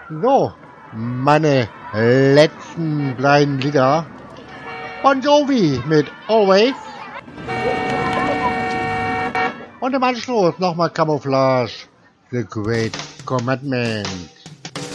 So, meine letzten beiden Lieder. Bon Jovi mit Always. Und im Anschluss nochmal Camouflage, The Great Commandment.